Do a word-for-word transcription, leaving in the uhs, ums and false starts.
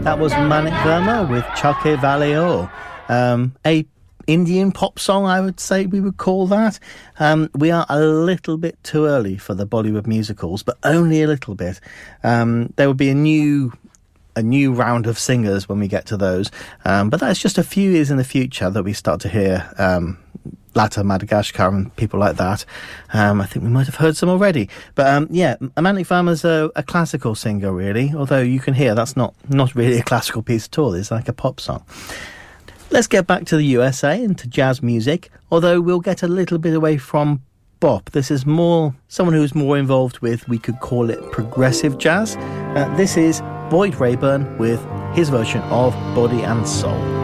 That was Manic Verma with Chalke Valeo, um, a Indian pop song, I would say we would call that. Um, we are a little bit too early for the Bollywood musicals, but only a little bit. Um, there will be a new a new round of singers when we get to those, um, but that's just a few years in the future that we start to hear um, Lata Madagascar and people like that. Um, I think we might have heard some already. But um, yeah, Manic Verma's a, a classical singer, really, although you can hear that's not, not really a classical piece at all. It's like a pop song. Let's get back to the U S A and to jazz music, although we'll get a little bit away from bop. This is more someone who's more involved with, we could call it progressive jazz. Uh, this is Boyd Rayburn with his version of Body and Soul.